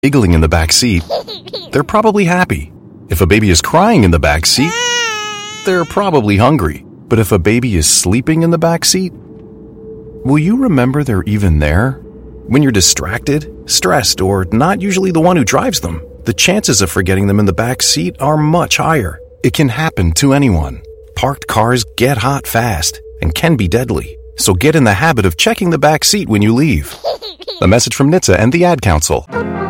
giggling in the back seat, they're probably happy. If a baby is crying in the back seat, they're probably hungry. But if a baby is sleeping in the back seat, will you remember they're even there? When you're distracted, stressed, or not usually the one who drives them, the chances of forgetting them in the back seat are much higher. It can happen to anyone. Parked cars get hot fast and can be deadly. So get in the habit of checking the back seat when you leave. A message from NHTSA and the Ad Council.